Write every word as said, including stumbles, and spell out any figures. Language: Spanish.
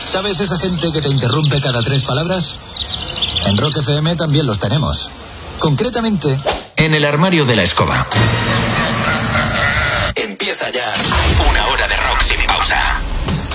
¿Sabes esa gente que te interrumpe cada tres palabras? En Rock F M también los tenemos. Concretamente, en el armario de la escoba. Empieza ya